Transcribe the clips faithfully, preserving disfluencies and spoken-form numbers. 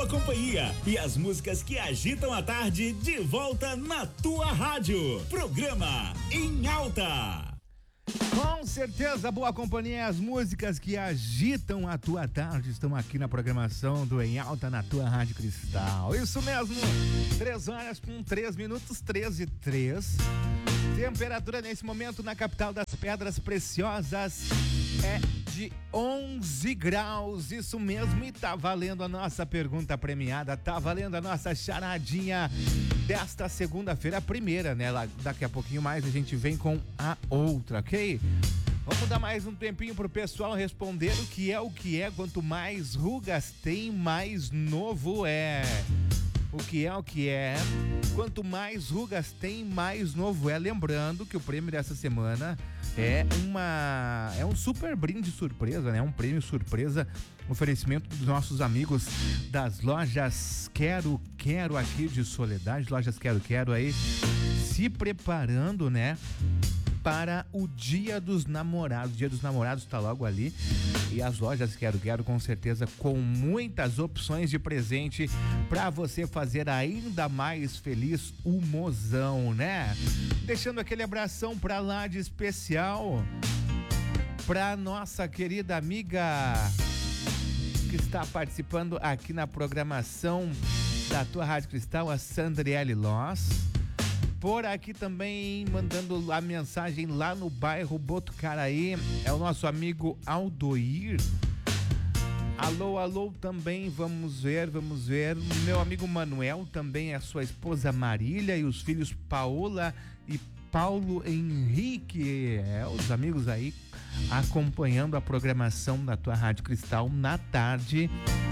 boa companhia e as músicas que agitam a tarde de volta na tua rádio. Programa Em Alta. Com certeza, boa companhia e as músicas que agitam a tua tarde estão aqui na programação do Em Alta na tua Rádio Cristal. Isso mesmo, três horas com três minutos, treze e três. Temperatura nesse momento na capital das Pedras Preciosas é de onze graus, isso mesmo, e tá valendo a nossa pergunta premiada, tá valendo a nossa charadinha desta segunda-feira, a primeira, né? Lá, daqui a pouquinho mais a gente vem com a outra, ok? Vamos dar mais um tempinho pro pessoal responder o que é o que é, quanto mais rugas tem, mais novo é. O que é o que é, quanto mais rugas tem, mais novo é. Lembrando que o prêmio dessa semana é uma é um super brinde surpresa, né? Um prêmio surpresa, oferecimento dos nossos amigos das lojas Quero Quero aqui de Soledade, lojas Quero Quero aí se preparando, né? Para o Dia dos Namorados. Dia dos Namorados tá logo ali e as lojas Quero Quero com certeza com muitas opções de presente para você fazer ainda mais feliz o mozão, né? Deixando aquele abração pra lá de especial pra nossa querida amiga que está participando aqui na programação da tua Rádio Cristal, a Sandriele Loss. Por aqui também, mandando a mensagem lá no bairro Botucaraí, é o nosso amigo Aldoir. Alô, alô também, vamos ver, vamos ver. Meu amigo Manuel também, a sua esposa Marília e os filhos Paola e Paulo Henrique. É, os amigos aí acompanhando a programação da tua Rádio Cristal na tarde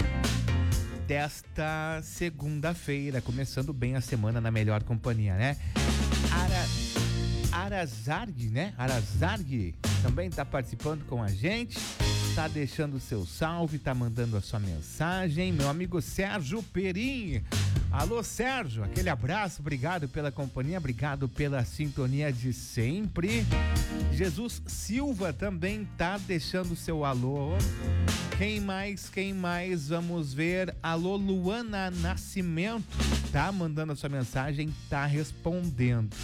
desta segunda-feira, começando bem a semana na melhor companhia, né? Ara, Arazarg, né? Arazarg também tá participando com a gente, tá deixando o seu salve, tá mandando a sua mensagem. Meu amigo Sérgio Perim. Alô, Sérgio, aquele abraço, obrigado pela companhia, obrigado pela sintonia de sempre. Jesus Silva também tá deixando o seu alô. Quem mais, quem mais? Vamos ver. Alô, Luana Nascimento. Tá mandando a sua mensagem, tá respondendo.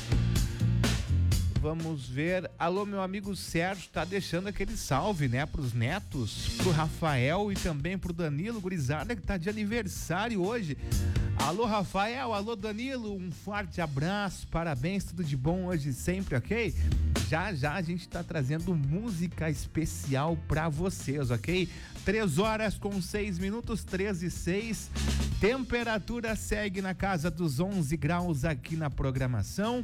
Vamos ver. Alô, meu amigo Sérgio, tá deixando aquele salve, né? Pros netos, pro Rafael e também pro Danilo Gurizada, que tá de aniversário hoje. Alô, Rafael, alô, Danilo, um forte abraço, parabéns, tudo de bom hoje sempre, ok? Já, já a gente tá trazendo música especial pra vocês, ok? Três horas com seis minutos, treze e seis. Temperatura segue na casa dos onze graus aqui na programação.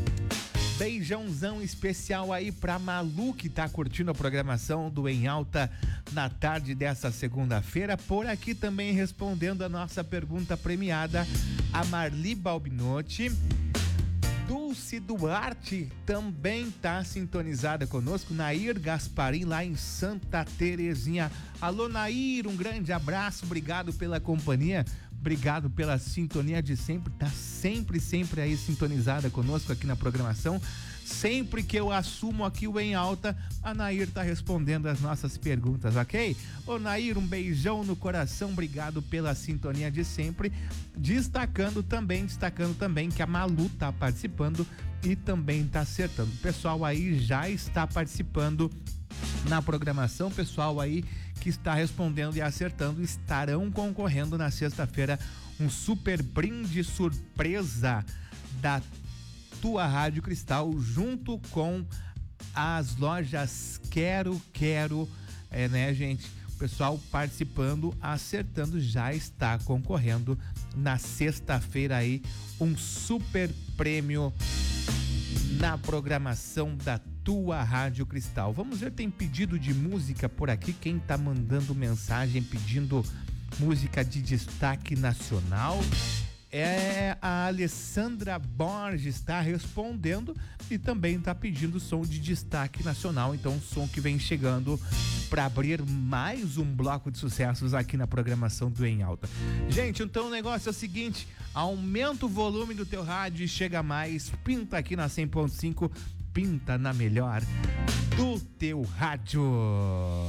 Beijãozão especial aí pra Malu, que tá curtindo a programação do Em Alta na tarde dessa segunda-feira. Por aqui também respondendo a nossa pergunta premiada, a Marli Balbinotti. Dulce Duarte também tá sintonizada conosco. Nair Gasparim lá em Santa Terezinha. Alô, Nair, um grande abraço, obrigado pela companhia. Obrigado pela sintonia de sempre, tá sempre, sempre aí sintonizada conosco aqui na programação. Sempre que eu assumo aqui o Em Alta, a Nair tá respondendo as nossas perguntas, ok? Ô Nair, um beijão no coração, obrigado pela sintonia de sempre. Destacando também, destacando também que a Malu tá participando e também tá acertando. O pessoal aí já está participando na programação, pessoal aí que está respondendo e acertando estarão concorrendo na sexta-feira um super brinde surpresa da tua Rádio Cristal junto com as lojas Quero Quero, é, né, gente? O pessoal participando, acertando, já está concorrendo na sexta-feira aí um super prêmio na programação da tua Rádio Cristal. Vamos ver, tem pedido de música por aqui, quem tá mandando mensagem pedindo música de destaque nacional é a Alessandra Borges, está respondendo e também está pedindo som de destaque nacional, então um som que vem chegando para abrir mais um bloco de sucessos aqui na programação do Em Alta. Gente, então o negócio é o seguinte, aumenta o volume do teu rádio e chega mais, pinta aqui na cem ponto cinco, pinta na melhor do teu rádio.